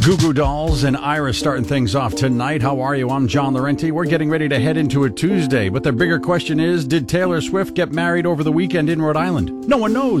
Goo Goo Dolls and Iris starting things off tonight. How are you? I'm John Laurenti. We're getting ready to head into a Tuesday, but the bigger question is, did Taylor Swift get married over the weekend in Rhode Island? No one knows.